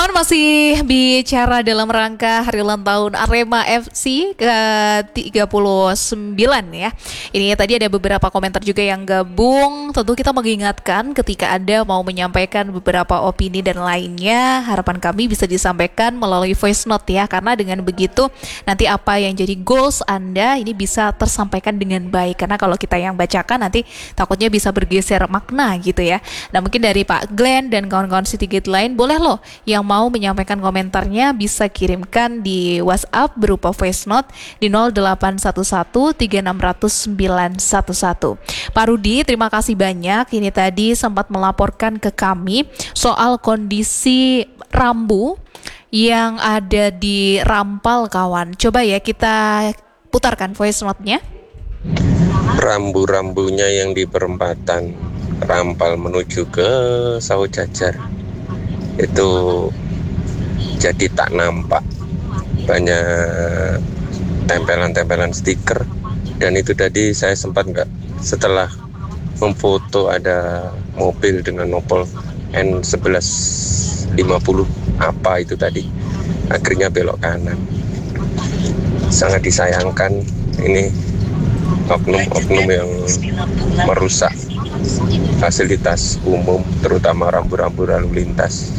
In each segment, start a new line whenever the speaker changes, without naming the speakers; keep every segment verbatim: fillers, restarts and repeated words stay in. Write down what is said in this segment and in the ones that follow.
Kawan masih bicara dalam rangka hari ulang tahun Arema F C ke tiga puluh sembilan ya. Ini tadi ada beberapa komentar juga yang gabung. Tentu kita mengingatkan ketika Anda mau menyampaikan beberapa opini dan lainnya, harapan kami bisa disampaikan melalui voice note ya. Karena dengan begitu nanti apa yang jadi goals Anda ini bisa tersampaikan dengan baik. Karena kalau kita yang bacakan nanti takutnya bisa bergeser makna gitu ya. Nah mungkin dari Pak Glenn dan kawan-kawan Citygate lain boleh loh yang mau menyampaikan komentarnya bisa kirimkan di WhatsApp berupa voice note di nol delapan satu satu tiga enam nol nol sembilan satu satu. Pak Rudi, terima kasih banyak. Ini tadi sempat melaporkan ke kami soal kondisi rambu yang ada di Rampal kawan. Coba ya kita putarkan voice note-nya.
Rambu-rambunya yang di perempatan Rampal menuju ke Sawo Jajar itu jadi tak nampak, banyak tempelan-tempelan stiker. Dan itu tadi saya sempat nggak, setelah memfoto ada mobil dengan nopol N satu satu lima nol apa itu tadi, akhirnya belok kanan. Sangat disayangkan ini oknum-oknum yang merusak fasilitas umum, terutama rambu-rambu lalu lintas.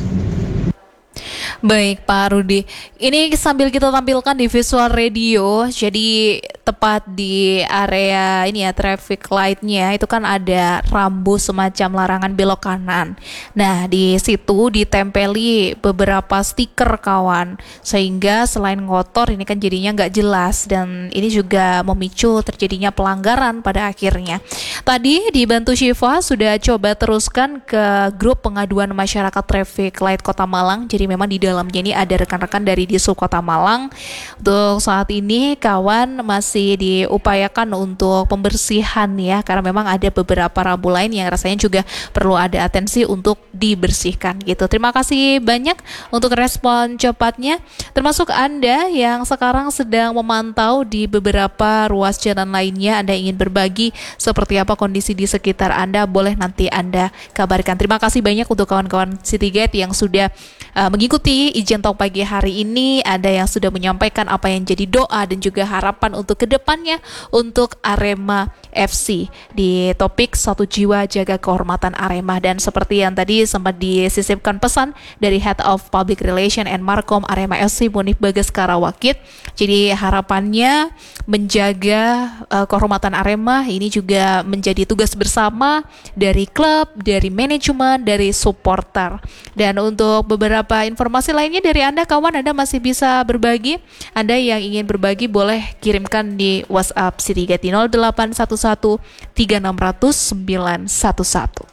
Baik Pak Rudi, ini sambil kita tampilkan di visual radio, jadi tepat di area ini ya traffic light-nya itu kan ada rambu semacam larangan belok kanan. Nah di situ ditempeli beberapa stiker kawan, sehingga selain kotor ini kan jadinya nggak jelas dan ini juga memicu terjadinya pelanggaran pada akhirnya. Tadi dibantu Syifa sudah coba teruskan ke grup pengaduan masyarakat traffic light Kota Malang, jadi memang di dalamnya ini ada rekan-rekan dari Disub Kota Malang. Untuk saat ini kawan masih diupayakan untuk pembersihan ya, karena memang ada beberapa rambu lain yang rasanya juga perlu ada atensi untuk dibersihkan gitu. Terima kasih banyak untuk respon cepatnya, termasuk Anda yang sekarang sedang memantau di beberapa ruas jalan lainnya. Anda ingin berbagi seperti apa kondisi di sekitar Anda, boleh nanti Anda kabarkan. Terima kasih banyak untuk kawan-kawan Citygate yang sudah uh, mengikuti izin talk pagi hari ini. Ada yang sudah menyampaikan apa yang jadi doa dan juga harapan untuk kedepannya untuk Arema F C di topik satu jiwa jaga kehormatan Arema. Dan seperti yang tadi sempat disisipkan pesan dari Head of Public Relation and Markom Arema F C Munif Bagas Karawakit, jadi harapannya menjaga uh, kehormatan Arema ini juga menjadi tugas bersama dari klub, dari manajemen, dari supporter. Dan untuk beberapa informasi lainnya dari Anda kawan, Anda masih bisa berbagi. Anda yang ingin berbagi boleh kirimkan di WhatsApp Citygate di nol delapan satu satu tiga enam nol nol sembilan satu satu.